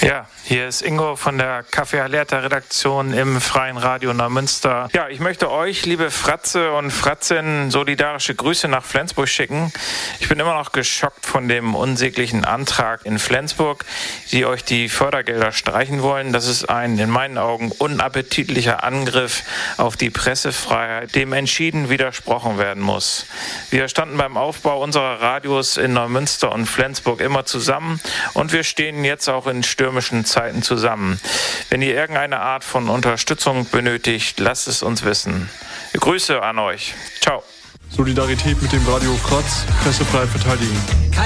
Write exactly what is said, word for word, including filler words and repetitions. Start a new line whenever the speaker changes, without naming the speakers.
Ja, hier ist Ingo von der Café Alerta-Redaktion im Freien Radio Neumünster. Ja, ich möchte euch, liebe Fratze und Fratzen, solidarische Grüße nach Flensburg schicken. Ich bin immer noch geschockt von dem unsäglichen Antrag in Flensburg, die euch die Fördergelder streichen wollen. Das ist ein in meinen Augen unappetitlicher Angriff auf die Pressefreiheit, dem entschieden widersprochen werden muss. Wir standen beim Aufbau unserer Radios in Neumünster und Flensburg immer zusammen und wir stehen jetzt auch in stürmischen Zeiten zusammen. Wenn ihr irgendeine Art von Unterstützung benötigt, lasst es uns wissen. Grüße an euch. Ciao.
Solidarität mit dem Radio Fratz, Pressefreiheit verteidigen.